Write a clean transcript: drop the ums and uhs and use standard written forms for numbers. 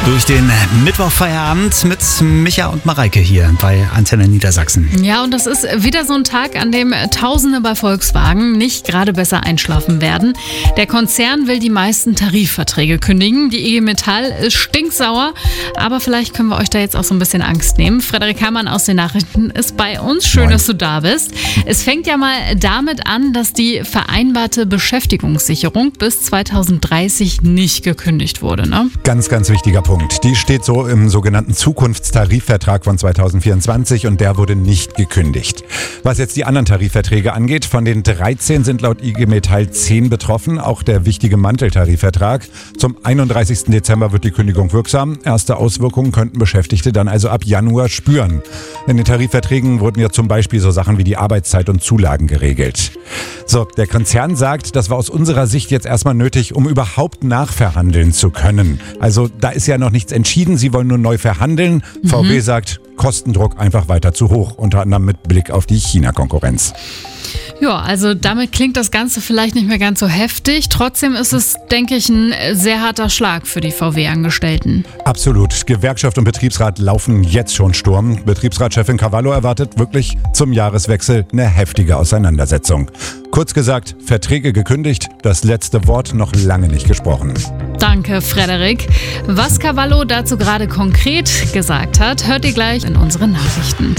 Durch den Mittwochfeierabend mit Micha und Mareike hier bei Antenne Niedersachsen. Ja, und das ist wieder so ein Tag, an dem Tausende bei Volkswagen nicht gerade besser einschlafen werden. Der Konzern will die meisten Tarifverträge kündigen. Die IG Metall ist stinksauer, aber vielleicht können wir euch da jetzt auch so ein bisschen Angst nehmen. Frederik Herrmann aus den Nachrichten ist bei uns. Schön, Moin. dass du da bist. Es fängt ja mal damit an, dass die vereinbarte Beschäftigungssicherung bis 2030 nicht gekündigt wurde, ne? Ganz, ganz wichtiger Punkt. Die steht so im sogenannten Zukunftstarifvertrag von 2024 und der wurde nicht gekündigt. Was jetzt die anderen Tarifverträge angeht, von den 13 sind laut IG Metall 10 betroffen, auch der wichtige Manteltarifvertrag. Zum 31. Dezember wird die Kündigung wirksam. Erste Auswirkungen könnten Beschäftigte dann also ab Januar spüren. In den Tarifverträgen wurden ja zum Beispiel so Sachen wie die Arbeitszeit und Zulagen geregelt. So, der Konzern sagt, das war aus unserer Sicht jetzt erstmal nötig, um überhaupt nachverhandeln zu können. Also da ist ja noch nichts entschieden, sie wollen nur neu verhandeln. VW sagt, Kostendruck einfach weiter zu hoch, unter anderem mit Blick auf die China-Konkurrenz. Ja, also damit klingt das Ganze vielleicht nicht mehr ganz so heftig. Trotzdem ist es, denke ich, ein sehr harter Schlag für die VW-Angestellten. Absolut. Gewerkschaft und Betriebsrat laufen jetzt schon Sturm. Betriebsratschefin Cavallo erwartet wirklich zum Jahreswechsel eine heftige Auseinandersetzung. Kurz gesagt, Verträge gekündigt, das letzte Wort noch lange nicht gesprochen. Danke, Frederik. Was Cavallo dazu gerade konkret gesagt hat, hört ihr gleich in unseren Nachrichten.